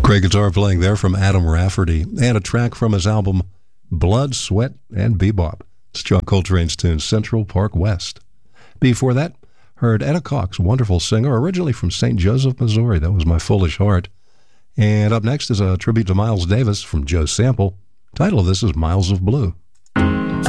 Great guitar playing there from Adam Rafferty, and a track from his album Blood, Sweat, and Bebop. It's John Coltrane's tune, Central Park West. Before that, heard Etta Cox, wonderful singer, originally from St. Joseph, Missouri. That was My Foolish Heart. And up next is a tribute to Miles Davis from Joe Sample. Title of this is Miles of Blue.